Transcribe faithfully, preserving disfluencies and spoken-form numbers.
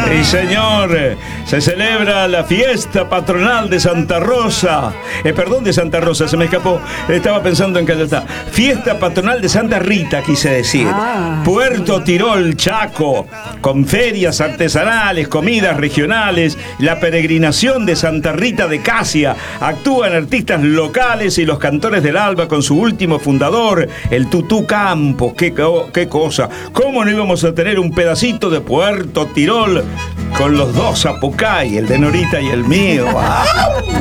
Sí, señor. Se celebra la fiesta patronal de Santa Rosa. Eh, perdón, de Santa Rosa, se me escapó. Estaba pensando en que está. Fiesta patronal de Santa Rita, quise decir. Ah, Puerto Tirol, Chaco, con ferias artesanales, comidas regionales, la peregrinación de Santa Rita de Casia. Actúan artistas locales y los cantores del Alba con su último fundador, el Tutú Campos. Qué, qué cosa. ¿Cómo no íbamos a tener un pedacito de Puerto Tirol con los dos Apucay, el de Norita y el mío? ¡Ah!